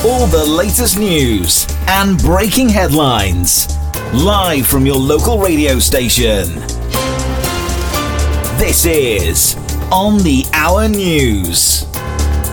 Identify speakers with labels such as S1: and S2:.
S1: All the latest news and breaking headlines. Live from your local radio station. This is On the Hour News.